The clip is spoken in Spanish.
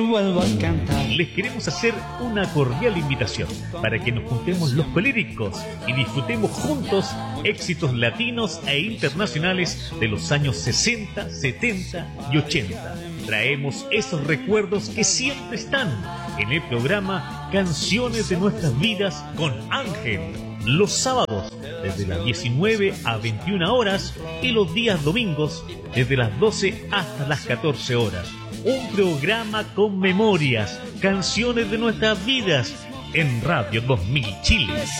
Vuelvo a cantar. Les queremos hacer una cordial invitación para que nos juntemos los colíricos y disfrutemos juntos éxitos latinos e internacionales de los años 60, 70 y 80. Traemos esos recuerdos que siempre están en el programa Canciones de Nuestras Vidas con Ángel, los sábados desde las 19 a 21 horas y los días domingos desde las 12 hasta las 14 horas. Un programa con memorias, canciones de nuestras vidas en Radio 2000 Chile.